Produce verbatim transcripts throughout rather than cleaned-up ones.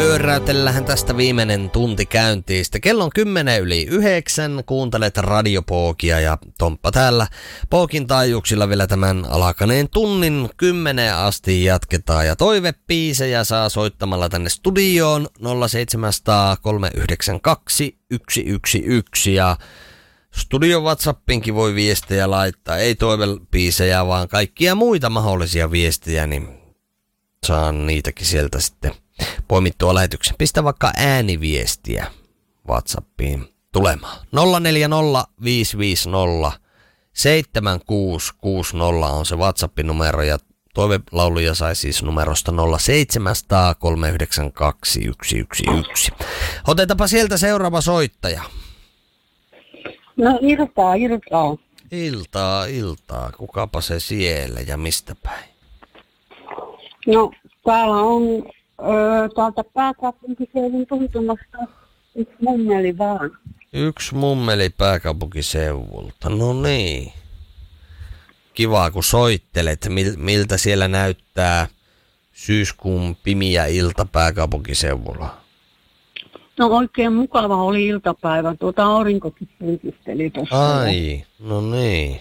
Pyöräytellähän tästä viimeinen tunti käyntiin. Sitten kello on kymmenen yli yhdeksän. Kuuntelet Radio Pookia ja Tomppa täällä Pookin taajuuksilla vielä tämän alkaneen tunnin kymmenen asti jatketaan. Ja toivepiisejä saa soittamalla tänne studioon nolla seitsemän nolla nolla kolme yhdeksän kaksi yksi yksi yksi ja studion WhatsAppinkin voi viestejä laittaa. Ei toivepiisejä, vaan kaikkia muita mahdollisia viestejä, niin saan niitäkin sieltä sitten poimittua lähetyksen. Pistä vaikka ääniviestiä WhatsAppiin tulemaan. nolla neljä nolla viisi viisi nolla seitsemän kuusi kuusi nolla on se WhatsApp-numero ja toivelauluja sai siis numerosta nolla seitsemän nolla nolla kolme yhdeksän kaksi yksi yksi yksi. Otetaanpa sieltä seuraava soittaja. No iltaa, iltaa. Iltaa, iltaa. Kukapa se siellä ja mistä päin? No täällä on öö, täältä pääkaupunkiseudun tuntumasta yksi mummeli vaan. Yksi mummeli pääkaupunkiseudulta. No niin. Kiva kun soittelet. Miltä siellä näyttää syyskuun pimiä ilta pääkaupunkiseudulla? No oikein mukava oli iltapäivä. Tuota aurinkokin pyykisteli tuossa. Ai, no niin.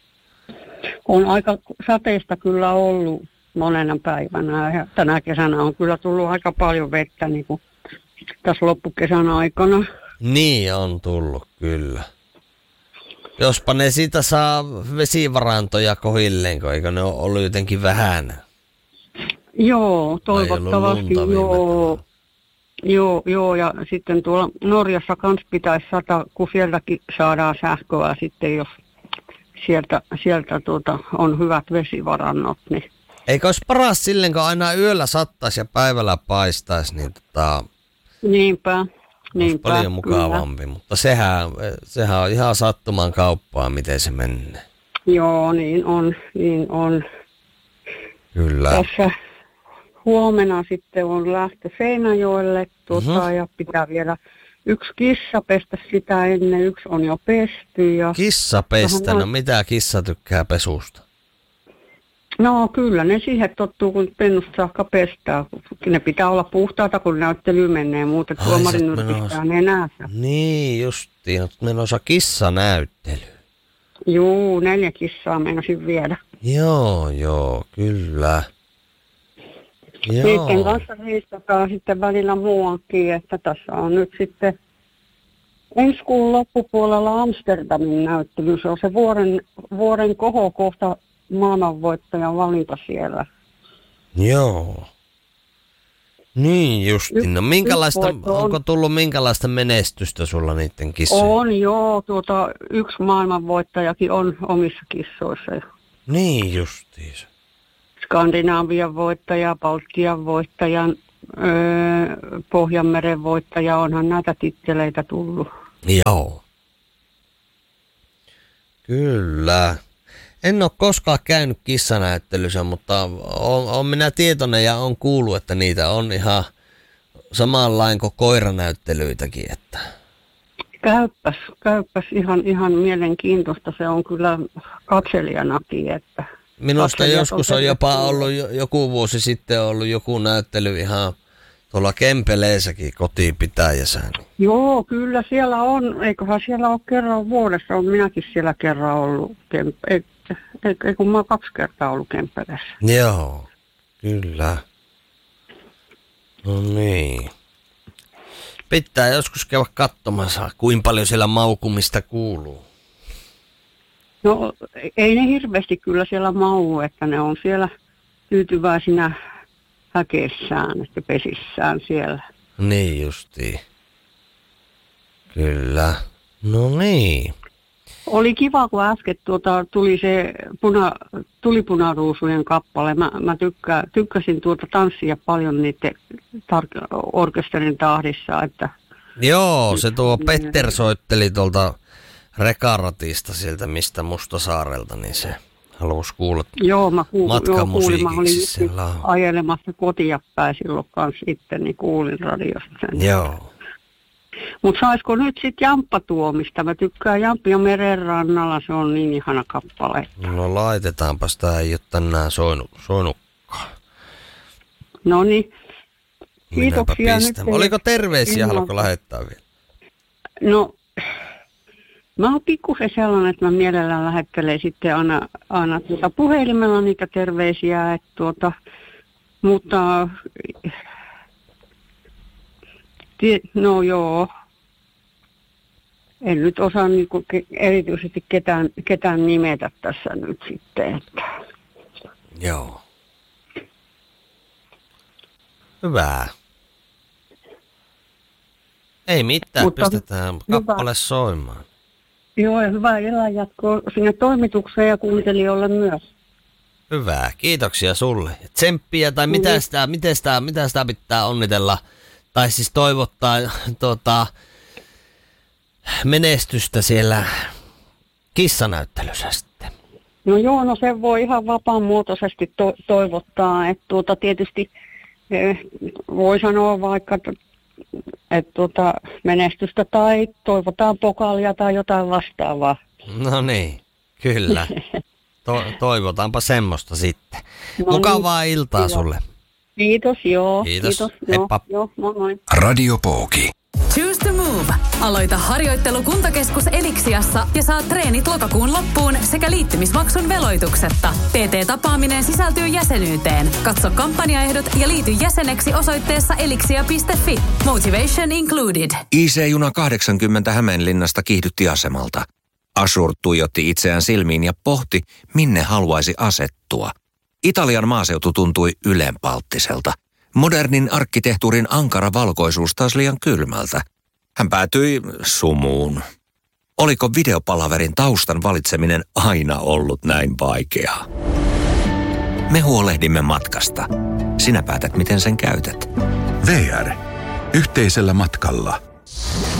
On aika sateista kyllä ollut monena päivänä ja tänä kesänä on kyllä tullut aika paljon vettä niin kuin tässä loppukesän aikana. Niin on tullut kyllä. Jospa ne siitä saa vesivarantoja kohilleen, kun eikö ne ole ollut jotenkin vähän? Joo, toivottavasti joo. Joo, joo, ja sitten tuolla Norjassa kans pitäisi sata, kun sieltäkin saadaan sähköä sitten, jos sieltä, sieltä tuota, on hyvät vesivarannot. Niin. Eikö olisi paras silleen, kun aina yöllä sattaisi ja päivällä paistaisi, niin tota, niinpä, niinpä. paljon mukavampi, kyllä. Mutta sehän, sehän on ihan sattuman kauppaa, miten se menee. Joo, niin on, niin on. Kyllä. Tässä huomenna sitten on lähtö Seinäjoelle tuota, mm-hmm. ja pitää vielä yksi kissa pestä sitä ennen, yksi on jo pesty. Ja kissa pestä, no mitä kissa tykkää pesusta? No kyllä, ne siihen tottuu, kun pennusta saakka pestää. Ne pitää olla puhtaata, kun näyttely menee, muuten tuomarin nyrkistää nenänsä. Niin, justiin, no, menossa kissanäyttely. Juu, neljä kissaa meinasin viedä. Joo, joo, kyllä. Joo. Niiden kanssa riistataan sitten välillä muuankin, että tässä on nyt sitten ensi kuun loppupuolella Amsterdamin näyttely. Se on se vuoden, vuoden kohokohta maailmanvoittajan valinta siellä. Joo. Niin justiin. No minkälaista, on, onko tullut minkälaista menestystä sulla niiden kissojen? On joo, tuota yksi maailmanvoittajakin on omissa kissoissa. Niin justiinsa. Skandinaavian voittaja, Baltian voittaja, öö, Pohjanmeren voittaja, onhan näitä titteleitä tullut. Joo. Kyllä. En ole koskaan käynyt kissanäyttelyssä, mutta on, on minä tietoinen ja on kuullut, että niitä on ihan samanlain kuin koiranäyttelyitäkin. Että. Käyppäs, käyppäs ihan, ihan mielenkiintoista. Se on kyllä katselijanakin, että minusta joskus on jopa ollut joku vuosi sitten ollut joku näyttely ihan tuolla Kempeleessäkin kotipitäjässä. Joo, kyllä siellä on. Eiköhän siellä ole kerran vuodessa. Olen minäkin siellä kerran ollut. Ei, ei, ei kun mä oon kaksi kertaa ollut Kempeleessä. Joo, kyllä. No niin. Pitää joskus käydä katsomassa, kuinka paljon siellä maukumista kuuluu. No ei ne hirveästi kyllä siellä mauu, että ne on siellä tyytyväisinä häkeissään, että pesissään siellä. Niin justiin. Kyllä. No niin. Oli kiva, kun äsken tuota, tuli se puna, tulipunaruusujen kappale. Mä, mä tykkä, tykkäsin tuota tanssia paljon niiden tar- orkesterin tahdissa. Että joo, se tuo Petter soitteli tuolta Rekaratista sieltä, mistä Mustasaarelta, niin se halusi kuulla joo, mä kuul, matkamusiikiksi. Joo, kuulin, mä olin ajelemassa kotia päin silloin kanssa sitten, niin kuulin radiosta sen. Joo. Mutta saisiko nyt sitten Jamppa-tuomista? Mä tykkään Jamppia merenrannalla, se on niin ihana kappale. No laitetaanpa, sitä ei ole tänään soinut, soinutkaan. No niin. Kiitoksia nyt. Oliko terveisiä, haluatko lähettää vielä? No, mä oon pikkusen sellainen, että mä mielellään lähettelen sitten aina, aina tuota puhelimella niitä terveisiä, että tuota, mutta no joo, en nyt osaa niinku erityisesti ketään, ketään nimetä tässä nyt sitten. Että. Joo. Hyvä. Ei mitään, mutta pistetään kappale hyvä. Soimaan. Joo, ja hyvää illanjatkoa sinne toimitukseen ja kuuntelijoille myös. Hyvä, kiitoksia sulle. Tsemppiä tai mitä sitä, miten sitä, mitä sitä pitää onnitella, tai siis toivottaa tuota, menestystä siellä kissanäyttelyssä sitten. No joo, no se voi ihan vapaamuotoisesti to- toivottaa, että tuota tietysti eh, voi sanoa vaikka, että tuota, menestystä tai toivotaan pokaalia tai jotain vastaavaa. No niin, kyllä. To- toivotaanpa semmoista sitten. No mukavaa niin, iltaa kiitos. Sulle. Kiitos, joo. Kiitos, kiitos heippa. Joo, joo, moi moi. Radio Pooki. Choose to move. Aloita harjoittelu Kuntakeskus Elixiassa ja saa treenit lokakuun loppuun sekä liittymismaksun veloituksetta. P T-tapaaminen sisältyy jäsenyyteen. Katso kampanjaehdot ja liity jäseneksi osoitteessa elixia piste fi. Motivation included. I C-juna kahdeksankymmentä Hämeenlinnasta kiihdytti asemalta. Ashur tuijotti itseään silmiin ja pohti, minne haluaisi asettua. Italian maaseutu tuntui ylenpalttiselta. Modernin arkkitehtuurin ankara valkoisuus taas liian kylmältä. Hän päätyi sumuun. Oliko videopalaverin taustan valitseminen aina ollut näin vaikeaa? Me huolehdimme matkasta. Sinä päätät, miten sen käytät. V R. Yhteisellä matkalla.